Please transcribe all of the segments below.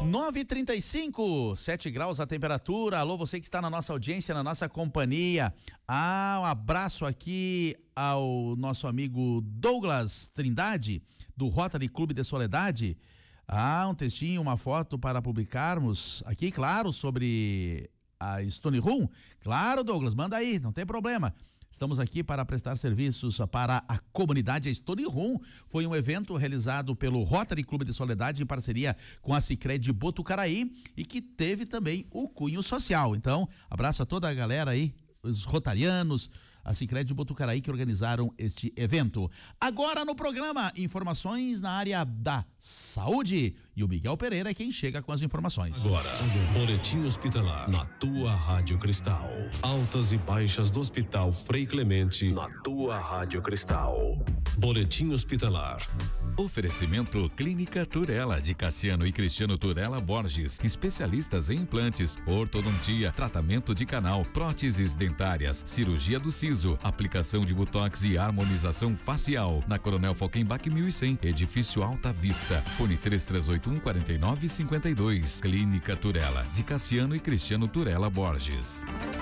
9h35, 7 graus a temperatura. Alô, você que está na nossa audiência, na nossa companhia. Um abraço aqui ao nosso amigo Douglas Trindade, do Rotary Clube de Soledade. Um textinho, uma foto para publicarmos aqui, claro, sobre a Stone Room. Claro, Douglas, manda aí, não tem problema. Estamos aqui para prestar serviços para a comunidade. A Stone Room foi um evento realizado pelo Rotary Clube de Soledade em parceria com a Sicredi Botucaraí e que teve também o cunho social. Então, abraço a toda a galera aí, os rotarianos, a Sicredi Botucaraí que organizaram este evento. Agora no programa, informações na área da saúde. E o Miguel Pereira é quem chega com as informações. Agora, boletim hospitalar na tua Rádio Cristal. Altas e baixas do Hospital Frei Clemente na tua Rádio Cristal. Boletim hospitalar. Oferecimento Clínica Turela de Cassiano e Cristiano Turela Borges, especialistas em implantes, ortodontia, tratamento de canal, próteses dentárias, cirurgia do siso, aplicação de botox e harmonização facial. Na Coronel Falkenbach 1100, edifício Alta Vista. Fone 3381-4952. Clínica Turela de Cassiano e Cristiano Turela Borges.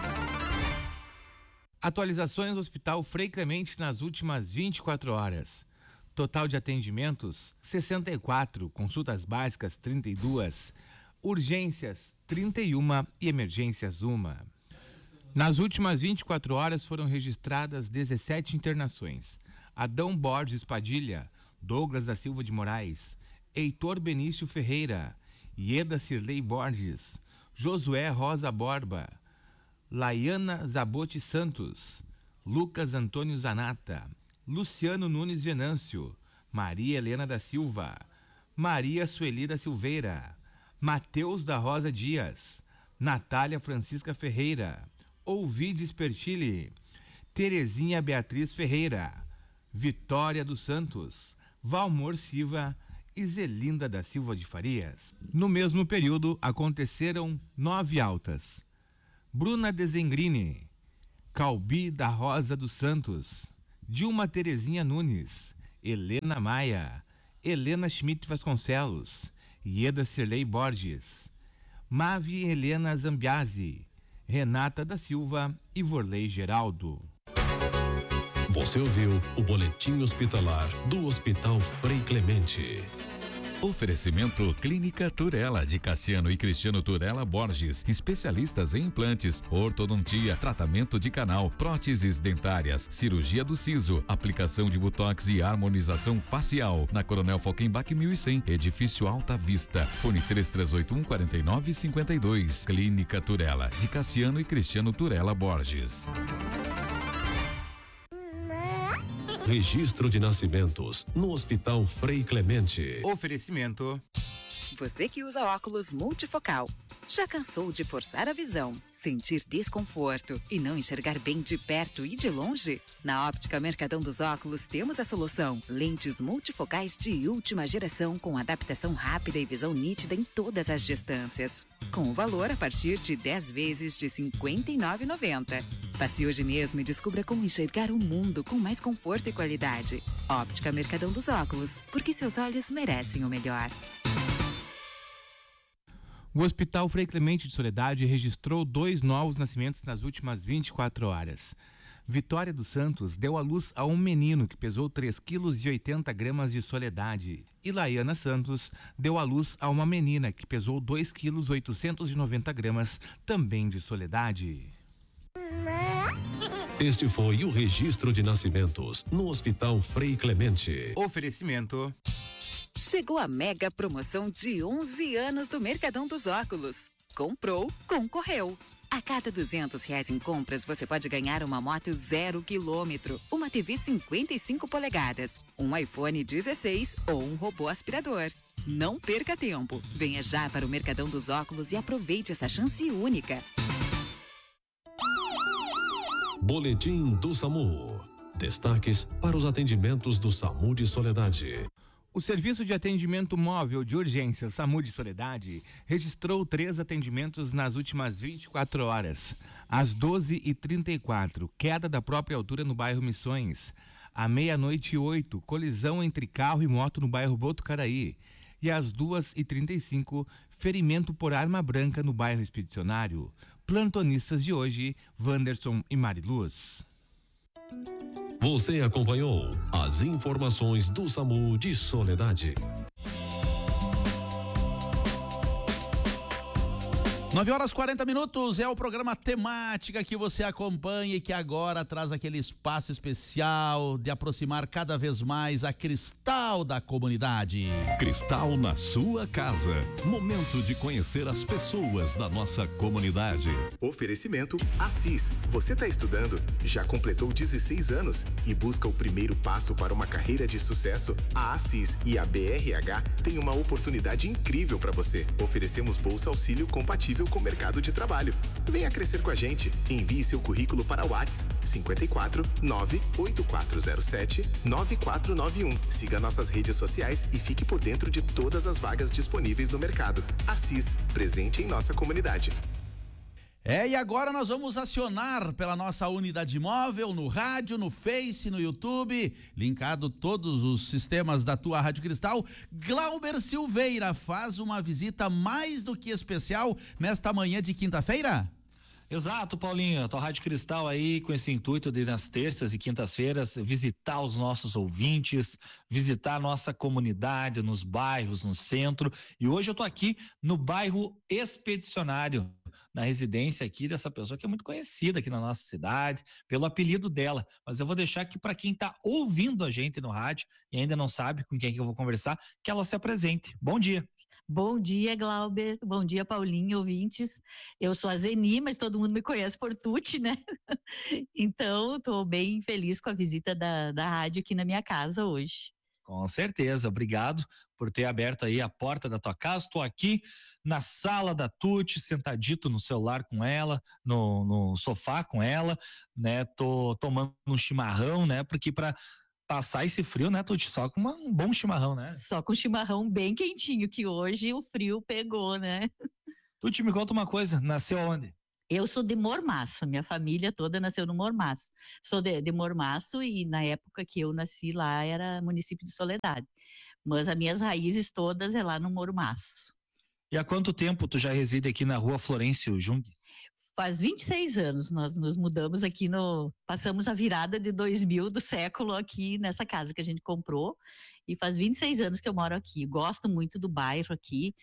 Atualizações do Hospital Frei Clemente nas últimas 24 horas. Total de atendimentos 64, consultas básicas 32, urgências 31 e emergências 1. Nas últimas 24 horas foram registradas 17 internações. Adão Borges Padilha, Douglas da Silva de Moraes, Heitor Benício Ferreira, Ieda Cirlei Borges, Josué Rosa Borba, Laiana Zabote Santos, Lucas Antônio Zanata, Luciano Nunes Venâncio, Maria Helena da Silva, Maria Sueli da Silveira, Mateus da Rosa Dias, Natália Francisca Ferreira, Ovides Pertile, Terezinha Beatriz Ferreira, Vitória dos Santos, Valmor Silva e Zelinda da Silva de Farias. No mesmo período, aconteceram 9 altas. Bruna Dezengrini, Calbi da Rosa dos Santos, Dilma Terezinha Nunes, Helena Maia, Helena Schmidt Vasconcelos, Ieda Cirlei Borges, Mavi Helena Zambiasi, Renata da Silva e Vorley Geraldo. Você ouviu o boletim hospitalar do Hospital Frei Clemente. Oferecimento Clínica Turela de Cassiano e Cristiano Turela Borges, especialistas em implantes, ortodontia, tratamento de canal, próteses dentárias, cirurgia do siso, aplicação de botox e harmonização facial. Na Coronel Falkenbach 1100, edifício Alta Vista. Fone 3381-4952. Clínica Turela de Cassiano e Cristiano Turela Borges. Registro de nascimentos no Hospital Frei Clemente. Oferecimento. Você que usa óculos multifocal, já cansou de forçar a visão, sentir desconforto e não enxergar bem de perto e de longe? Na Óptica Mercadão dos Óculos temos a solução. Lentes multifocais de última geração com adaptação rápida e visão nítida em todas as distâncias. Com o valor a partir de 10 vezes de R$ 59,90. Passe hoje mesmo e descubra como enxergar o mundo com mais conforto e qualidade. Óptica Mercadão dos Óculos, porque seus olhos merecem o melhor. O Hospital Frei Clemente de Soledade registrou 2 novos nascimentos nas últimas 24 horas. Vitória dos Santos deu à luz a um menino que pesou 3,80 kg de Soledade. E Laiana Santos deu à luz a uma menina que pesou 2,890 kg, também de Soledade. Este foi o registro de nascimentos no Hospital Frei Clemente. Oferecimento. Chegou a mega promoção de 11 anos do Mercadão dos Óculos. Comprou, concorreu. A cada R$200 em compras, você pode ganhar uma moto 0 km, uma TV 55 polegadas, um iPhone 16 ou um robô aspirador. Não perca tempo. Venha já para o Mercadão dos Óculos e aproveite essa chance única. Boletim do SAMU. Destaques para os atendimentos do SAMU de Soledade. O Serviço de Atendimento Móvel de Urgência SAMU de Soledade registrou 3 atendimentos nas últimas 24 horas. Às 12h34, queda da própria altura no bairro Missões. À 00:08, colisão entre carro e moto no bairro Botucaraí. E às 2h35, ferimento por arma branca no bairro Expedicionário. Plantonistas de hoje, Wanderson e Mariluz. Você acompanhou as informações do SAMU de Soledade. 9h40 é o programa Temática que você acompanha e que agora traz aquele espaço especial de aproximar cada vez mais a Cristal da comunidade. Cristal na sua casa. Momento de conhecer as pessoas da nossa comunidade. Oferecimento Assis. Você está estudando? Já completou 16 anos e busca o primeiro passo para uma carreira de sucesso? A Assis e a BRH têm uma oportunidade incrível para você. Oferecemos bolsa auxílio compatível com o mercado de trabalho. Venha crescer com a gente. Envie seu currículo para o WhatsApp 54 98407 9491. Siga nossas redes sociais e fique por dentro de todas as vagas disponíveis no mercado. Assis, presente em nossa comunidade. E agora nós vamos acionar pela nossa unidade móvel, no rádio, no Face, no YouTube, linkado todos os sistemas da tua Rádio Cristal. Glauber Silveira faz uma visita mais do que especial nesta manhã de quinta-feira. Exato, Paulinho, a tua Rádio Cristal aí com esse intuito de nas terças e quintas-feiras visitar os nossos ouvintes, visitar a nossa comunidade nos bairros, no centro, e hoje eu tô aqui no bairro Expedicionário, na residência aqui dessa pessoa que é muito conhecida aqui na nossa cidade, pelo apelido dela, mas eu vou deixar aqui para quem tá ouvindo a gente no rádio e ainda não sabe com quem que eu vou conversar, que ela se apresente. Bom dia. Bom dia, Glauber. Bom dia, Paulinho, ouvintes. Eu sou a Zeni, mas todo mundo me conhece por Tuti, né? Então, estou bem feliz com a visita da rádio aqui na minha casa hoje. Com certeza, obrigado por ter aberto aí a porta da tua casa. Estou aqui na sala da Tuti, sentadito no celular com ela, no sofá com ela, né? Tô tomando um chimarrão, né? Porque para passar esse frio, né, Tuti? Só com um bom chimarrão, né? Só com chimarrão bem quentinho, que hoje o frio pegou, né? Tuti, me conta uma coisa, nasceu onde? Eu sou de Mormaço, minha família toda nasceu no Mormaço. Sou de Mormaço e na época que eu nasci lá era município de Soledade. Mas as minhas raízes todas é lá no Mormaço. E há quanto tempo tu já reside aqui na rua Florencio Jung? Faz 26 anos, nós nos mudamos aqui passamos a virada de 2000 do século aqui nessa casa que a gente comprou e faz 26 anos que eu moro aqui, gosto muito do bairro aqui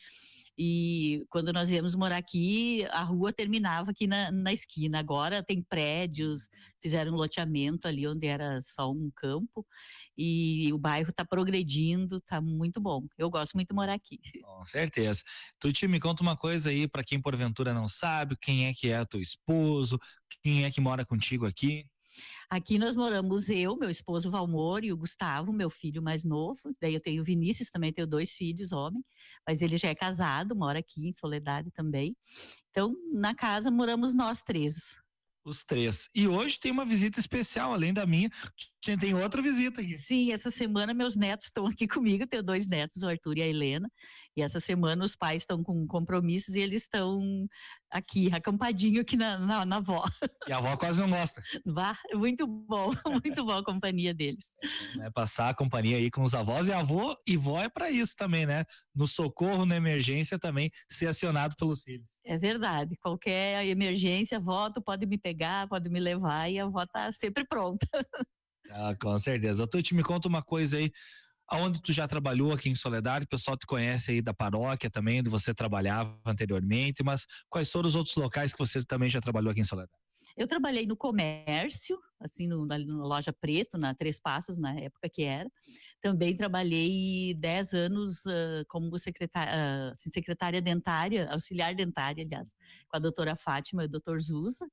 e quando nós íamos morar aqui, a rua terminava aqui na esquina, agora tem prédios, fizeram um loteamento ali onde era só um campo e o bairro está progredindo, está muito bom, eu gosto muito de morar aqui. Com certeza. Tuti, me conta uma coisa aí, para quem porventura não sabe, quem é que é teu esposo, quem é que mora contigo aqui? Aqui nós moramos eu, meu esposo Valmor e o Gustavo, meu filho mais novo. Daí eu tenho o Vinícius, também tenho 2 filhos, homem, mas ele já é casado, mora aqui em Soledade também. Então, na casa moramos nós 3. Os 3. E hoje tem uma visita especial, além da minha, tem outra visita aqui. Sim, essa semana meus netos estão aqui comigo, tenho 2 netos, o Arthur e a Helena, e essa semana os pais estão com compromissos e eles estão aqui, acampadinho aqui na avó. E a avó quase não gosta. Muito bom a companhia deles. Passar a companhia aí com os avós e avô e vó é para isso também, né? No socorro, na emergência também, ser acionado pelos filhos. É verdade, qualquer emergência, a avó, tu pode me pegar, pode me levar e a avó tá sempre pronta. Ah, com certeza. Tu me conta uma coisa aí, aonde tu já trabalhou aqui em Soledade, o pessoal te conhece aí da paróquia também, onde você trabalhava anteriormente, mas quais foram os outros locais que você também já trabalhou aqui em Soledade? Eu trabalhei no comércio, assim, na Loja Preto, na Três Passos, na época que era. Também trabalhei 10 anos como secretária dentária, auxiliar dentária, aliás, com a doutora Fátima e o doutor Zusa.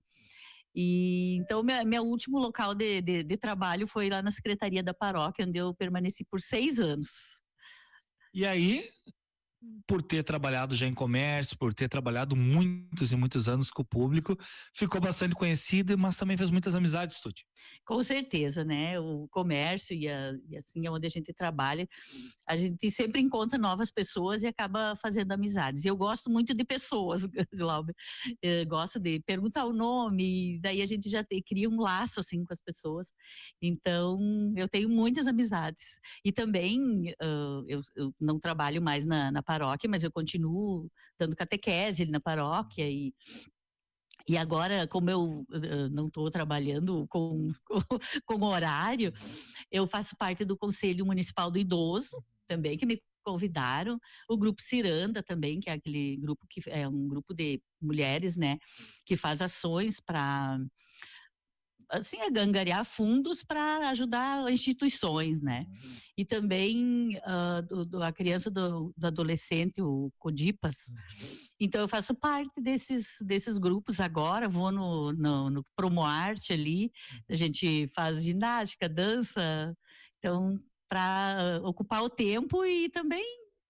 E então meu último local de trabalho foi lá na Secretaria da Paróquia, onde eu permaneci por 6 anos. E aí por ter trabalhado já em comércio, por ter trabalhado muitos e muitos anos com o público, ficou bastante conhecido, mas também fez muitas amizades, Tuti. Com certeza, né? O comércio e assim é onde a gente trabalha, a gente sempre encontra novas pessoas e acaba fazendo amizades. E eu gosto muito de pessoas, Glauber. Eu gosto de perguntar o nome, e daí a gente já cria um laço assim com as pessoas. Então, eu tenho muitas amizades. E também eu não trabalho mais na paróquia, mas eu continuo dando catequese na paróquia e agora, como eu não estou trabalhando com horário, eu faço parte do Conselho Municipal do Idoso, também, que me convidaram, o Grupo Ciranda também, que é aquele grupo que é um grupo de mulheres, né, que faz ações para assim, angariar fundos para ajudar instituições, né? E também a criança do adolescente, o CODIPAS. Então, eu faço parte desses grupos agora, vou no Promoarte ali, a gente faz ginástica, dança, então, para ocupar o tempo e também,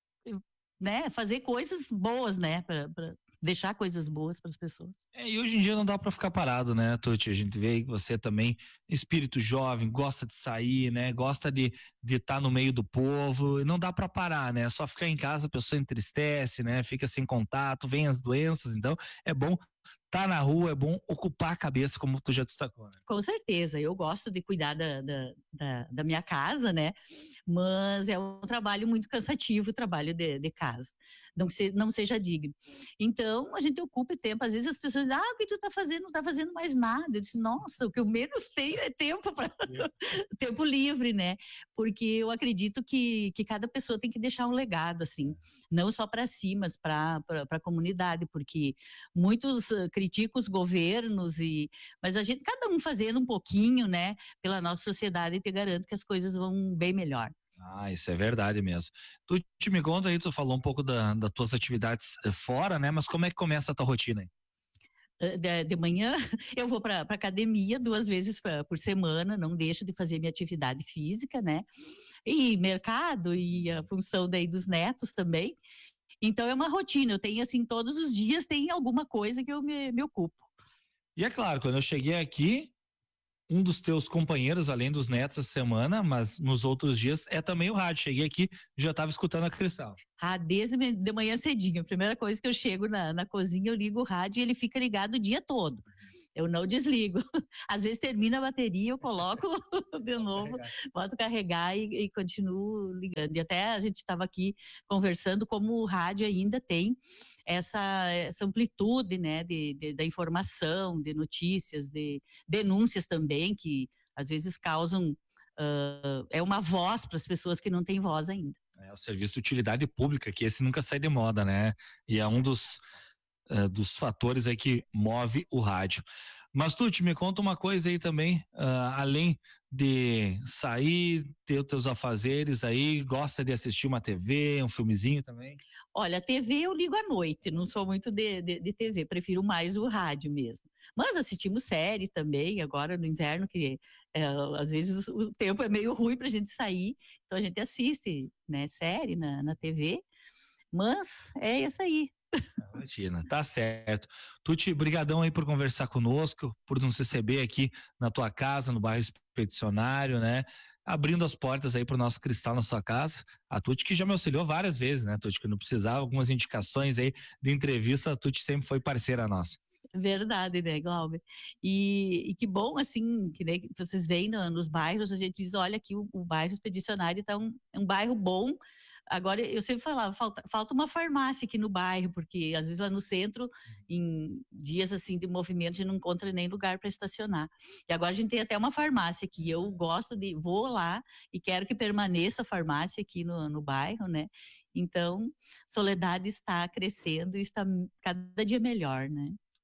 né, fazer coisas boas, né, para deixar coisas boas para as pessoas. E hoje em dia não dá para ficar parado, né, Tuti? A gente vê que você também, espírito jovem, gosta de sair, né? Gosta de estar no meio do povo, e não dá para parar, né? Só ficar em casa a pessoa entristece, né? Fica sem contato, vem as doenças, então é bom tá na rua, é bom ocupar a cabeça, como tu já destacou, né? Com certeza, eu gosto de cuidar da minha casa, né? Mas é um trabalho muito cansativo, o trabalho de casa, não seja digno. Então, a gente ocupa tempo, às vezes as pessoas dizem, o que tu tá fazendo? Não tá fazendo mais nada. Eu disse, nossa, o que eu menos tenho é tempo para tempo livre, né? Porque eu acredito que cada pessoa tem que deixar um legado, assim, não só para si, mas para a comunidade, porque muitos critica os governos, mas a gente, cada um fazendo um pouquinho, né, pela nossa sociedade, te garanto que as coisas vão bem melhor. Isso é verdade mesmo. Tu me conta aí, tu falou um pouco das tuas atividades fora, né, mas como é que começa a tua rotina aí? De manhã eu vou para academia 2 vezes por semana, não deixo de fazer minha atividade física, né, e mercado e a função daí dos netos também. Então é uma rotina, eu tenho assim, todos os dias tem alguma coisa que eu me ocupo. E é claro, quando eu cheguei aqui, um dos teus companheiros, além dos netos essa semana, mas nos outros dias, é também o rádio. Cheguei aqui, já estava escutando a Cristal. Desde de manhã cedinho, a primeira coisa que eu chego na cozinha, eu ligo o rádio e ele fica ligado o dia todo. Eu não desligo. Às vezes termina a bateria, eu coloco de novo, boto carregar e continuo ligando. E até a gente estava aqui conversando como o rádio ainda tem essa amplitude, né, da informação, de notícias, de denúncias também, que às vezes causam, é uma voz para as pessoas que não têm voz ainda. É o serviço de utilidade pública, que esse nunca sai de moda, né? E é um dos fatores aí que move o rádio. Mas Tuti, me conta uma coisa aí também, além de sair, ter os teus afazeres aí, gosta de assistir uma TV, um filmezinho também? Olha, a TV eu ligo à noite, não sou muito de TV, prefiro mais o rádio mesmo. Mas assistimos séries também, agora no inverno, que às vezes o tempo é meio ruim pra gente sair, então a gente assiste, né, série na TV, mas é isso aí. Imagina, tá certo. Tuti, brigadão aí por conversar conosco, por nos receber aqui na tua casa, no bairro Expedicionário, né? Abrindo as portas aí pro nosso Cristal na sua casa. A Tuti que já me auxiliou várias vezes, né, Tuti, que não precisava, algumas indicações aí de entrevista, a Tuti sempre foi parceira nossa. Verdade, né, Glauber? E que bom, assim, que né, vocês veem nos bairros, a gente diz, olha aqui, o bairro Expedicionário tá um bairro bom. Agora, eu sempre falava, falta uma farmácia aqui no bairro, porque às vezes lá no centro, em dias assim de movimento, a gente não encontra nem lugar para estacionar. E agora a gente tem até uma farmácia que eu vou lá e quero que permaneça a farmácia aqui no bairro, né? Então, Soledade está crescendo e está cada dia melhor, né?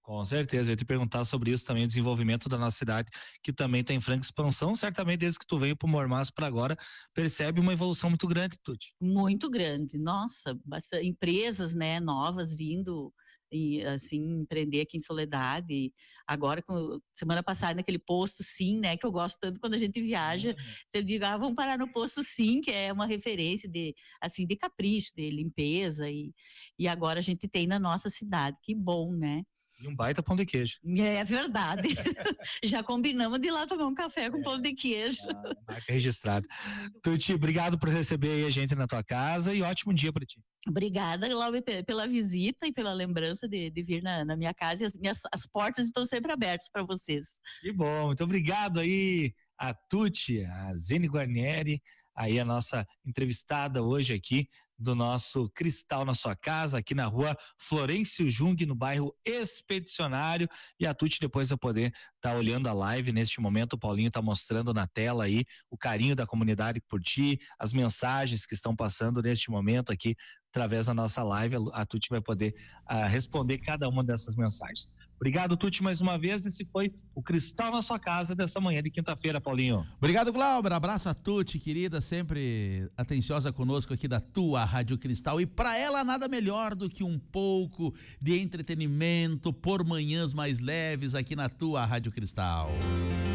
Com certeza, eu ia te perguntar sobre isso também, o desenvolvimento da nossa cidade, que também está em franca expansão, certamente desde que tu veio para o Mormaço para agora, percebe uma evolução muito grande, Tuti. Muito grande, nossa, bastante, empresas, né, novas vindo e assim empreender aqui em Soledade. Agora, semana passada naquele posto Sim, né, que eu gosto tanto quando a gente viaja, você diga, vamos parar no posto Sim, que é uma referência de assim de capricho, de limpeza e agora a gente tem na nossa cidade, que bom, né? E um baita pão de queijo. É verdade. Já combinamos de ir lá tomar um café com pão de queijo. Marca registrada. Tuti, obrigado por receber aí a gente na tua casa e ótimo dia para ti. Obrigada, Laura, pela visita e pela lembrança de vir na minha casa. E as portas estão sempre abertas para vocês. Que bom, muito obrigado aí a Tuti, a Zene Guarnieri, aí a nossa entrevistada hoje aqui do nosso Cristal na Sua Casa, aqui na rua Florencio Jung, no bairro Expedicionário, e a Tuti depois vai poder estar olhando a live neste momento, o Paulinho está mostrando na tela aí o carinho da comunidade por ti, as mensagens que estão passando neste momento aqui, através da nossa live, a Tuti vai poder responder cada uma dessas mensagens. Obrigado, Tuti, mais uma vez. Esse foi o Cristal na Sua Casa dessa manhã de quinta-feira, Paulinho. Obrigado, Glauber. Abraço a Tuti, querida, sempre atenciosa conosco aqui da tua Rádio Cristal. E para ela, nada melhor do que um pouco de entretenimento por manhãs mais leves aqui na tua Rádio Cristal.